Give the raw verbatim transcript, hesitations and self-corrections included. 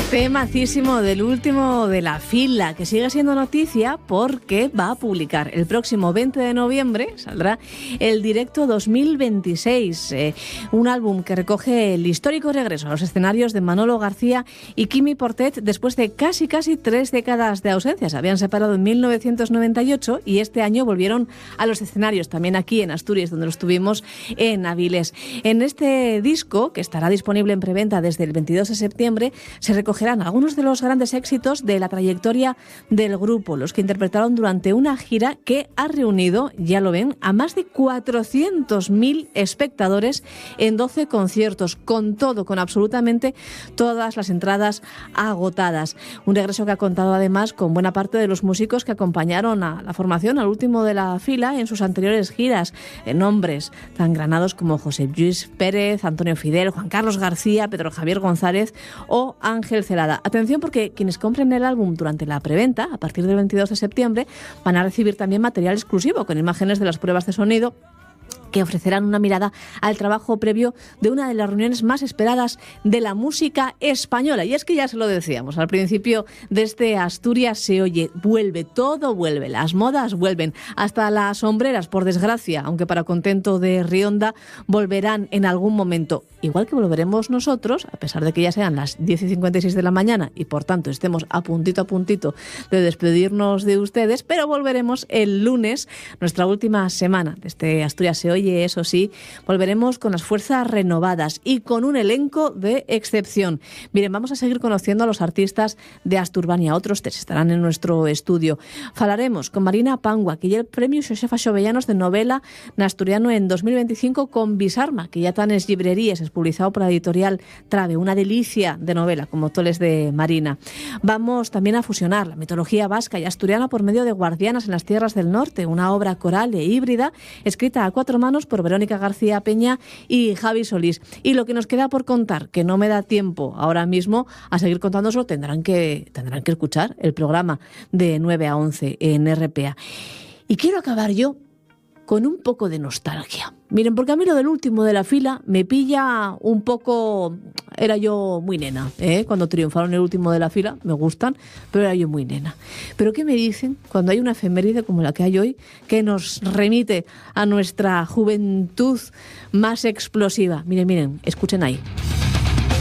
Temacísimo del último de la fila, que sigue siendo noticia porque va a publicar el próximo veinte de noviembre, saldrá el Directo dos mil veintiséis, eh, un álbum que recoge el histórico regreso a los escenarios de Manolo García y Quimi Portet después de casi casi tres décadas de ausencia. Se habían separado en mil novecientos noventa y ocho y este año volvieron a los escenarios, también aquí en Asturias, donde los tuvimos en Avilés. En este disco, que estará disponible en preventa desde el veintidós de septiembre, se recoge algunos de los grandes éxitos de la trayectoria del grupo, los que interpretaron durante una gira que ha reunido, ya lo ven, a más de cuatrocientos mil espectadores en doce conciertos, con todo, con absolutamente todas las entradas agotadas. Un regreso que ha contado además con buena parte de los músicos que acompañaron a la formación, al último de la fila, en sus anteriores giras, en nombres tan granados como José Luis Pérez, Antonio Fidel, Juan Carlos García, Pedro Javier González o Ángel Celada. Atención, porque quienes compren el álbum durante la preventa, a partir del veintidós de septiembre, van a recibir también material exclusivo con imágenes de las pruebas de sonido que ofrecerán una mirada al trabajo previo de una de las reuniones más esperadas de la música española. Y es que ya se lo decíamos al principio de este Asturias se oye, vuelve, todo vuelve, las modas vuelven, hasta las sombreras, por desgracia, aunque para contento de Rionda, volverán en algún momento. Igual que volveremos nosotros, a pesar de que ya sean las diez y cincuenta y seis de la mañana y por tanto estemos a puntito a puntito de despedirnos de ustedes, pero volveremos el lunes, nuestra última semana de este Asturias se oye. Oye, eso sí, volveremos con las fuerzas renovadas y con un elenco de excepción. Miren, vamos a seguir conociendo a los artistas de Asturbania. Otros tres estarán en nuestro estudio. Falaremos con Marina Pangua, que ya el premio Xosefa Xovellanos de novela en asturiano en dos mil veinticinco con Bisarma, que ya tan es librerías, es publicado por la editorial Trave, una delicia de novela, como toles de Marina. Vamos también a fusionar la mitología vasca y asturiana por medio de Guardianas en las Tierras del Norte, una obra coral e híbrida escrita a cuatro manos por Verónica García Peña y Javi Solís. Y lo que nos queda por contar, que no me da tiempo ahora mismo a seguir contándoslo, tendrán que, tendrán que escuchar el programa de nueve a once en R P A. Y quiero acabar yo con un poco de nostalgia. Miren, porque a mí lo del último de la fila me pilla un poco... Era yo muy nena, ¿eh? Cuando triunfaron el último de la fila, me gustan, pero era yo muy nena. Pero ¿qué me dicen cuando hay una efeméride como la que hay hoy, que nos remite a nuestra juventud más explosiva? Miren, miren, escuchen ahí.